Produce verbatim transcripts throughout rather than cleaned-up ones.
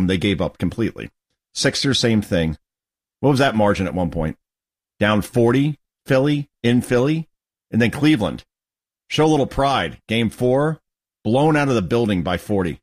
they gave up completely. Sixers, same thing. What was that margin at one point? Down forty, Philly, in Philly, and then Cleveland. Show a little pride. Game four, blown out of the building by forty.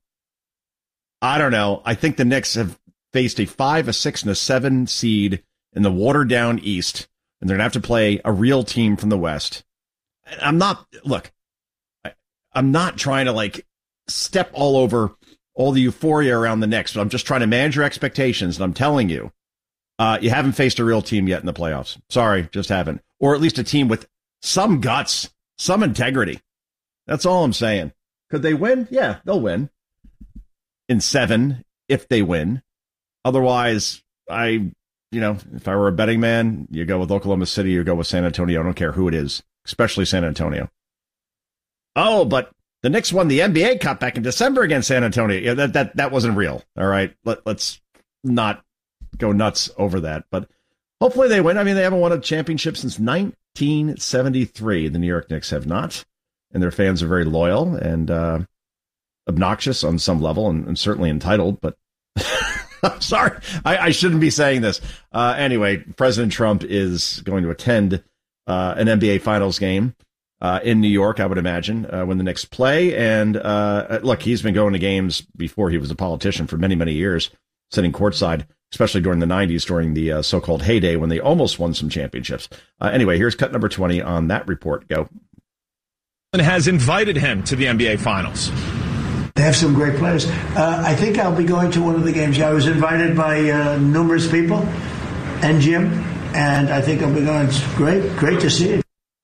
I don't know. I think the Knicks have faced a five, a six, and a seven seed in the watered-down East, and they're going to have to play a real team from the West. I'm not, look, I, I'm not trying to, like, step all over all the euphoria around the Knicks, but I'm just trying to manage your expectations, and I'm telling you, uh, you haven't faced a real team yet in the playoffs. Sorry, just haven't. Or at least a team with some guts, some integrity. That's all I'm saying. Could they win? Yeah, they'll win. In seven, if they win. Otherwise, I, you know, if I were a betting man, you go with Oklahoma City, you go with San Antonio. I don't care who it is, especially San Antonio. Oh, but the Knicks won the N B A Cup back in December against San Antonio. Yeah, that that that wasn't real. All right, Let, let's not go nuts over that. But hopefully they win. I mean, they haven't won a championship since nineteen seventy-three. The New York Knicks have not, and their fans are very loyal and uh, obnoxious on some level, and, and certainly entitled. But I'm sorry, I, I shouldn't be saying this. Uh, anyway, President Trump is going to attend uh, an N B A Finals game uh, in New York, I would imagine, uh, when the Knicks play. And uh, look, he's been going to games before he was a politician for many, many years, sitting courtside, especially during the nineties, during the uh, so-called heyday when they almost won some championships. Uh, anyway, here's cut number twenty on that report. Go. And has invited him to the N B A Finals. They have some great players. Uh, I think I'll be going to one of the games. I was invited by uh, numerous people and Jim, and I think I'll be going. It's great, great to see it.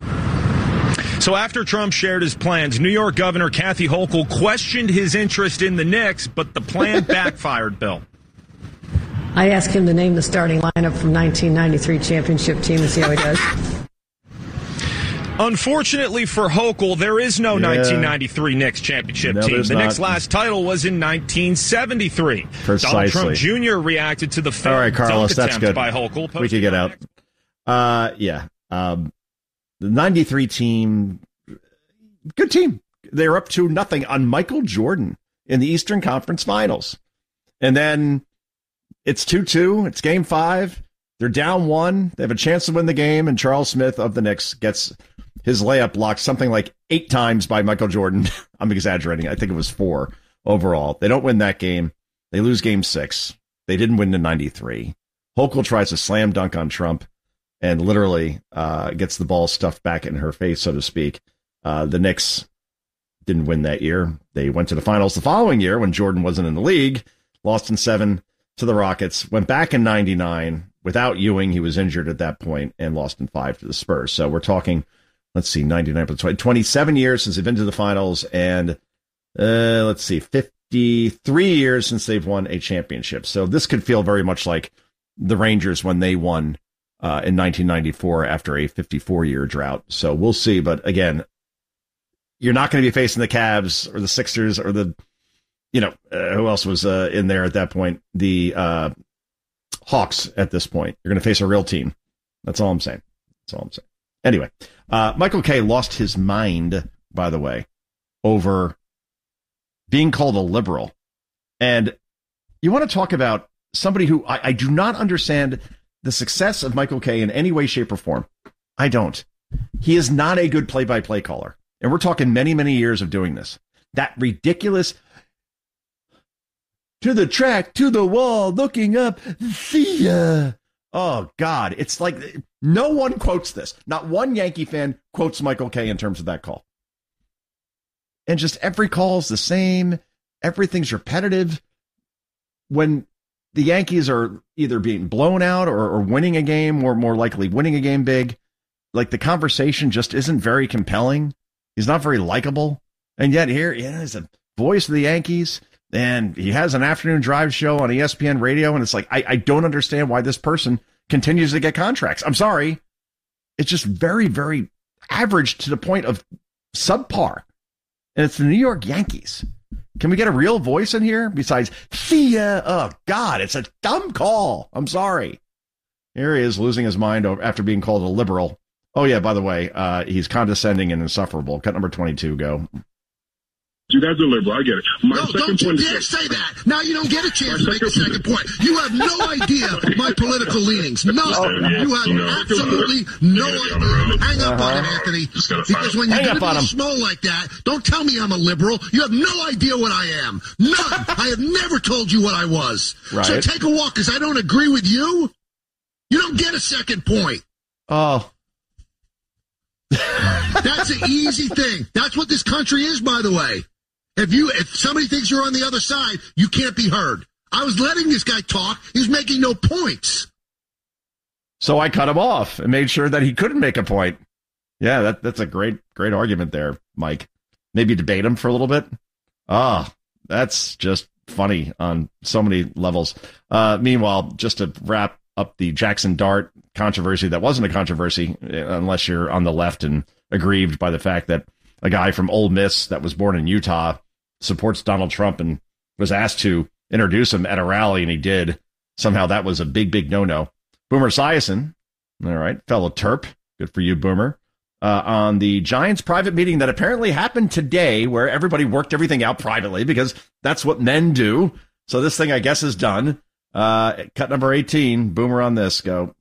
So after Trump shared his plans, New York Governor Kathy Hochul questioned his interest in the Knicks, but the plan backfired, Bill. I asked him to name the starting lineup from nineteen ninety-three championship team and see how he does. Unfortunately for Hochul, there is no yeah. nineteen ninety-three Knicks championship no, team. The not. Knicks' last title was in nineteen seventy-three. Precisely. Donald Trump Junior reacted to the failed All right, Carlos, dunk that's attempt good. by Hochul. We could get out. Uh, yeah. Um, the ninety-three team, good team. They're up to nothing on Michael Jordan in the Eastern Conference Finals. And then it's two two. It's game five. They're down one. They have a chance to win the game, and Charles Smith of the Knicks gets his layup blocked something like eight times by Michael Jordan. I'm exaggerating. I think it was four overall. They don't win that game. They lose game six. They didn't win in ninety-three. Hochul tries to slam dunk on Trump and literally uh, gets the ball stuffed back in her face, so to speak. Uh, the Knicks didn't win that year. They went to the finals the following year when Jordan wasn't in the league, lost in seven to the Rockets, went back in ninety-nine without Ewing. He was injured at that point, and lost in five to the Spurs. So we're talking, let's see, ninety-nine plus twenty, twenty-seven years since they've been to the finals, and uh, let's see, fifty-three years since they've won a championship. So this could feel very much like the Rangers when they won uh, in nineteen ninety-four after a fifty-four-year drought. So we'll see. But again, you're not going to be facing the Cavs or the Sixers or the, you know, uh, who else was uh, in there at that point? The uh, Hawks at this point. You're going to face a real team. That's all I'm saying. That's all I'm saying. Anyway, uh, Michael Kay lost his mind, by the way, over being called a liberal. And you want to talk about somebody who I, I do not understand the success of Michael Kay in any way, shape, or form. I don't. He is not a good play-by-play caller. And we're talking many, many years of doing this. That ridiculous, to the track, to the wall, looking up, see ya. Oh, God. It's like no one quotes this. Not one Yankee fan quotes Michael Kay in terms of that call. And just every call is the same. Everything's repetitive. When the Yankees are either being blown out or, or winning a game, or more likely winning a game big, like the conversation just isn't very compelling. He's not very likable. And yet here, yeah, he's a voice of the Yankees. And he has an afternoon drive show on E S P N radio. And it's like, I, I don't understand why this person continues to get contracts. I'm sorry. It's just very, very average to the point of subpar. And it's the New York Yankees. Can we get a real voice in here besides, see ya? Oh, God, it's a dumb call. I'm sorry. Here he is losing his mind after being called a liberal. Oh, yeah, by the way, uh, he's condescending and insufferable. Cut number twenty-two, go. You guys are liberal. I get it. My no, second don't you point dare is say that. Now you don't get a chance to make a second point. You have no idea my political leanings. None. Oh, you have no. absolutely no idea. Hang up uh-huh. on him, Anthony. Because when you're going to be small like that, don't tell me I'm a liberal. You have no idea what I am. None. I have never told you what I was. Right. So take a walk because I don't agree with you. You don't get a second point. Oh. That's an easy thing. That's what this country is, by the way. If you, if somebody thinks you're on the other side, you can't be heard. I was letting this guy talk. He was making no points. So I cut him off and made sure that he couldn't make a point. Yeah, that, that's a great, great argument there, Mike. Maybe debate him for a little bit. Ah, oh, that's just funny on so many levels. Uh, meanwhile, just to wrap up the Jackson Dart controversy, that wasn't a controversy unless you're on the left and aggrieved by the fact that a guy from Ole Miss that was born in Utah supports Donald Trump and was asked to introduce him at a rally, and he did. Somehow that was a big, big no-no. Boomer Esiason, all right, fellow Terp, good for you, Boomer, uh, on the Giants private meeting that apparently happened today where everybody worked everything out privately because that's what men do. So this thing, I guess, is done. Uh, cut number eighteen, Boomer on this, go.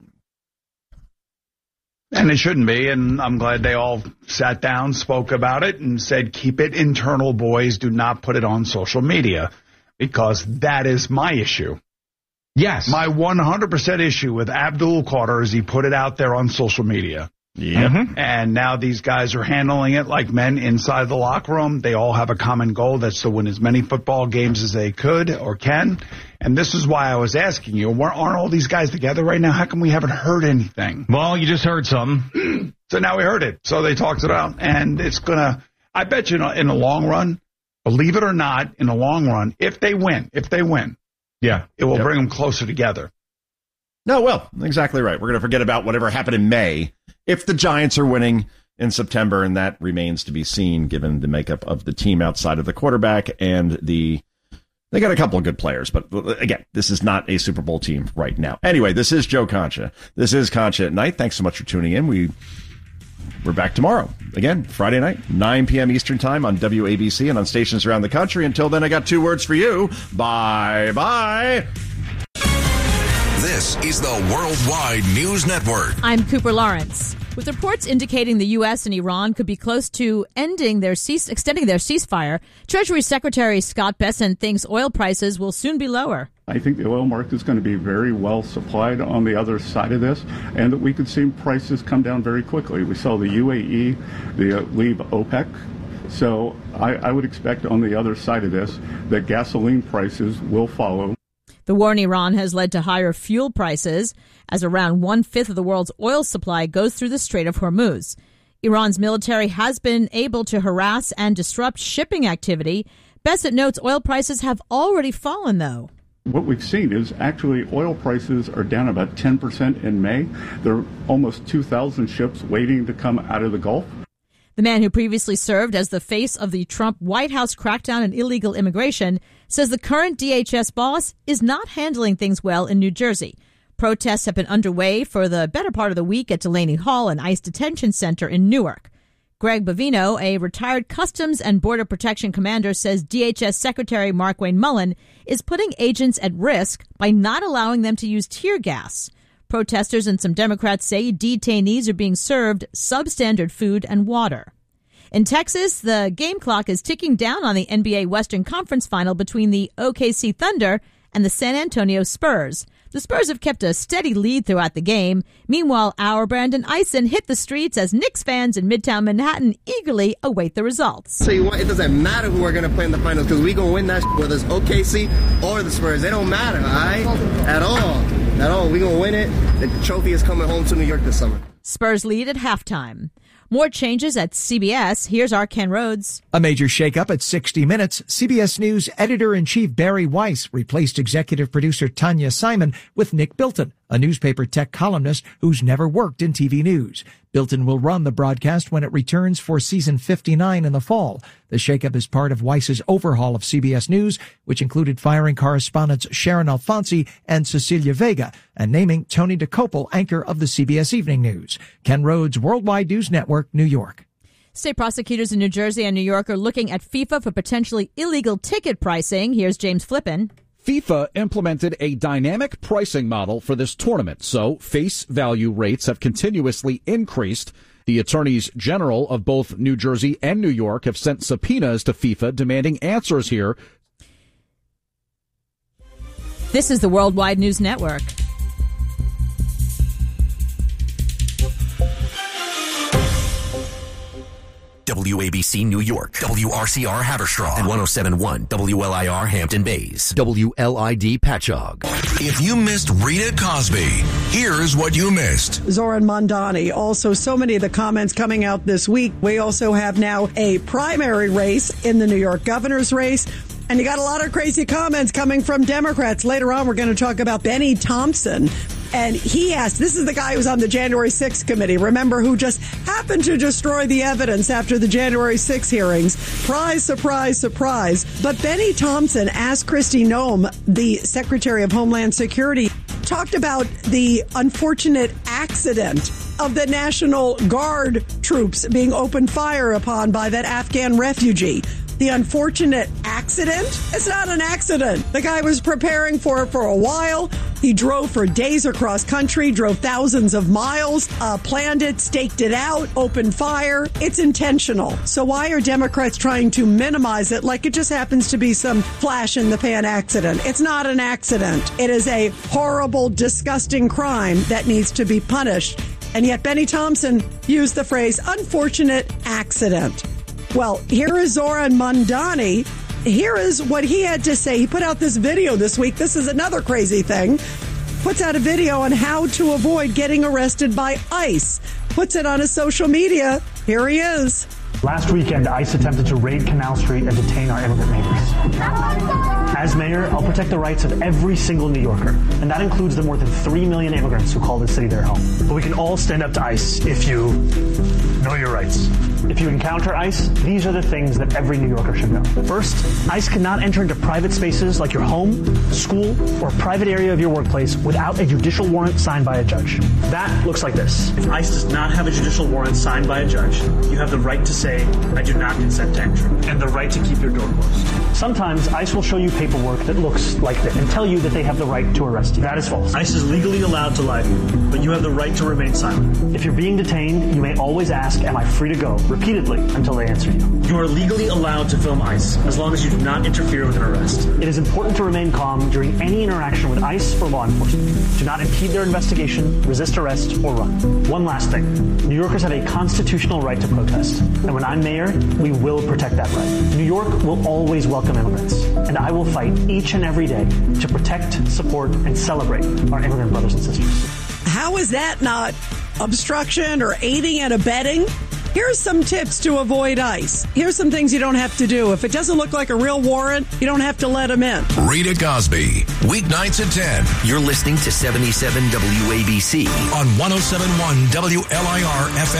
And it shouldn't be, and I'm glad they all sat down, spoke about it, and said, keep it internal, boys. Do not put it on social media, because that is my issue. Yes. My one hundred percent issue with Abdul Carter is he put it out there on social media. Yeah. Mm-hmm. And now these guys are handling it like men inside the locker room. They all have a common goal. That's to win as many football games as they could or can. And this is why I was asking you, aren't all these guys together right now? How come we haven't heard anything? Well, you just heard some. So now we heard it. So they talked it out. And it's going to, I bet you in the long run, believe it or not, in the long run, if they win, if they win, yeah, it will yep. bring them closer together. No, well, exactly right. We're going to forget about whatever happened in May if the Giants are winning in September, and that remains to be seen given the makeup of the team outside of the quarterback and the they got a couple of good players. But again, this is not a Super Bowl team right now. Anyway, this is Joe Concha. This is Concha at Night. Thanks so much for tuning in. We, we're back tomorrow. Again, Friday night, nine p.m. Eastern time on W A B C and on stations around the country. Until then, I got two words for you. Bye-bye. This is the Worldwide News Network. I'm Cooper Lawrence. With reports indicating the U S and Iran could be close to ending their cease, extending their ceasefire, Treasury Secretary Scott Bessent thinks oil prices will soon be lower. I think the oil market is going to be very well supplied on the other side of this, and that we could see prices come down very quickly. We saw the U A E the, uh, leave OPEC. So I, I would expect on the other side of this that gasoline prices will follow. The war in Iran has led to higher fuel prices as around one-fifth of the world's oil supply goes through the Strait of Hormuz. Iran's military has been able to harass and disrupt shipping activity. Bessent notes oil prices have already fallen, though. What we've seen is actually oil prices are down about ten percent in May. There are almost two thousand ships waiting to come out of the Gulf. The man who previously served as the face of the Trump White House crackdown on illegal immigration says the current D H S boss is not handling things well in New Jersey. Protests have been underway for the better part of the week at Delaney Hall, an ICE detention center in Newark. Greg Bovino, a retired Customs and Border Protection commander, says D H S Secretary Markwayne Mullin is putting agents at risk by not allowing them to use tear gas. Protesters and some Democrats say detainees are being served substandard food and water. In Texas, the game clock is ticking down on the N B A Western Conference Final between the O K C Thunder and the San Antonio Spurs. The Spurs have kept a steady lead throughout the game. Meanwhile, our Brandon Eisen hit the streets as Knicks fans in Midtown Manhattan eagerly await the results. Tell you what, it doesn't matter who we're going to play in the finals because we're going to win that shit, whether it's O K C or the Spurs. They don't matter, all right? At all. At all. We're going to win it. The trophy is coming home to New York this summer. Spurs lead at halftime. More changes at C B S. Here's our Ken Rhodes. A major shakeup at sixty minutes. C B S News editor-in-chief Barry Weiss replaced executive producer Tanya Simon with Nick Bilton, a newspaper tech columnist who's never worked in T V news. Bilton will run the broadcast when it returns for season fifty-nine in the fall. The shakeup is part of Weiss's overhaul of C B S News, which included firing correspondents Sharon Alfonsi and Cecilia Vega and naming Tony DeCopel anchor of the C B S Evening News. Ken Rhodes, Worldwide News Network, New York. State prosecutors in New Jersey and New York are looking at FIFA for potentially illegal ticket pricing. Here's James Flippin. FIFA implemented a dynamic pricing model for this tournament, so face value rates have continuously increased. The attorneys general of both New Jersey and New York have sent subpoenas to FIFA demanding answers here. This is the Worldwide News Network. W A B C New York, W R C R Haverstraw, and one oh seven point one W L I R Hampton Bays, W L I D Patchogue. If you missed Rita Cosby, here's what you missed. Zoran Mondani. Also, so many of the comments coming out this week. We also have now a primary race in the New York governor's race. And you got a lot of crazy comments coming from Democrats. Later on, we're going to talk about Benny Thompson. And he asked, this is the guy who was on the January sixth committee, remember, who just happened to destroy the evidence after the January sixth hearings. Surprise, surprise, surprise. But Benny Thompson asked Kristi Noem, the Secretary of Homeland Security, talked about the unfortunate accident of the National Guard troops being opened fire upon by that Afghan refugee. The unfortunate accident? It's not an accident. The guy was preparing for it for a while. He drove for days across country, drove thousands of miles, uh, planned it, staked it out, opened fire. It's intentional. So why are Democrats trying to minimize it like it just happens to be some flash in the pan accident? It's not an accident. It is a horrible, disgusting crime that needs to be punished. And yet Benny Thompson used the phrase unfortunate accident. Well, here is Zoran Mondani. Here is what he had to say. He put out this video this week. This is another crazy thing. Puts out a video on how to avoid getting arrested by ICE. Puts it on his social media. Here he is. Last weekend, ICE attempted to raid Canal Street and detain our immigrant neighbors. As mayor, I'll protect the rights of every single New Yorker, and that includes the more than three million immigrants who call this city their home. But we can all stand up to ICE if you know your rights. If you encounter ICE, these are the things that every New Yorker should know. First, ICE cannot enter into private spaces like your home, school, or a private area of your workplace without a judicial warrant signed by a judge. That looks like this. If ICE does not have a judicial warrant signed by a judge, you have the right to say, I do not consent to entry, and the right to keep your door closed. Sometimes ICE will show you paperwork that looks like this and tell you that they have the right to arrest you. That is false. ICE is legally allowed to lie to you, but you have the right to remain silent. If you're being detained, you may always ask, am I free to go? Repeatedly until they answer you. You are legally allowed to film ICE as long as you do not interfere with an arrest. It is important to remain calm during any interaction with ICE or law enforcement. Do not impede their investigation, resist arrest, or run. One last thing. New Yorkers have a constitutional right to protest, and when I'm mayor, we will protect that right. New York will always welcome immigrants, and I will fight each and every day to protect, support, and celebrate our immigrant brothers and sisters. How is that not obstruction or aiding and abetting? Here's some tips to avoid ICE. Here's some things you don't have to do. If it doesn't look like a real warrant, you don't have to let them in. Rita Cosby, weeknights at ten. You're listening to seventy-seven W A B C on one oh seven point one W L I R F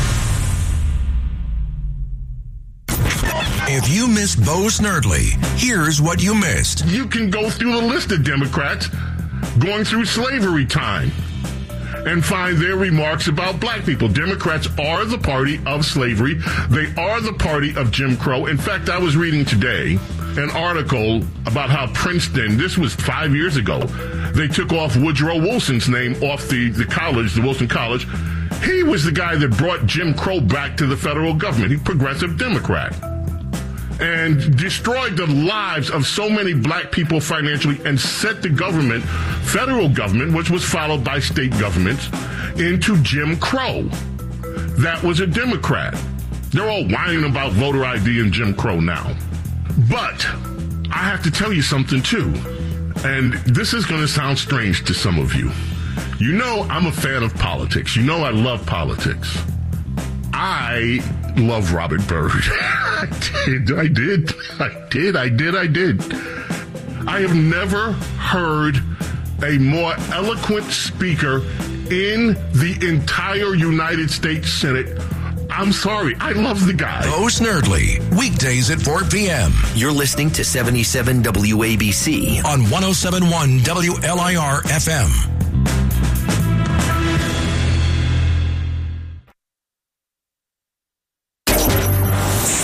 M. If you missed Bo Snerdley, here's what you missed. You can go through the list of Democrats going through slavery time and find their remarks about black people. Democrats are the party of slavery. They are the party of Jim Crow. In fact, I was reading today an article about how Princeton, this was five years ago, they took off Woodrow Wilson's name off the, the college, the Wilson College. He was the guy that brought Jim Crow back to the federal government. He's a progressive Democrat. And destroyed the lives of so many black people financially and set the government, federal government, which was followed by state governments, into Jim Crow. That was a Democrat. They're all whining about voter I D and Jim Crow now. But I have to tell you something, too. And this is going to sound strange to some of you. You know I'm a fan of politics. You know I love politics. I love Robert Byrd. I did, I did, I did, I did, I did. I have never heard a more eloquent speaker in the entire United States Senate. I'm sorry, I love the guy. Bo Snerdley, weekdays at four p.m. You're listening to seventy-seven W A B C on one oh seven point one W L I R F M.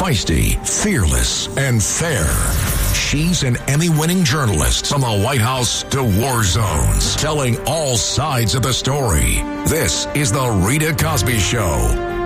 feisty, fearless, and fair. She's an Emmy-winning journalist from the White House to war zones, telling all sides of the story. This is The Rita Cosby Show.